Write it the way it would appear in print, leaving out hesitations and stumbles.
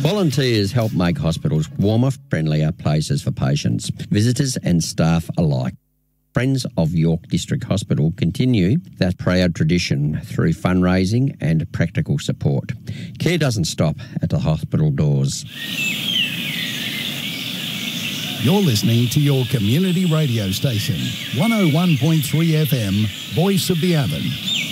Volunteers help make hospitals warmer, friendlier places for patients, visitors and staff alike. Friends of York District Hospital continue that proud tradition through fundraising and practical support. Care doesn't stop at the hospital doors. You're listening to your community radio station, 101.3 FM, Voice of the Avon.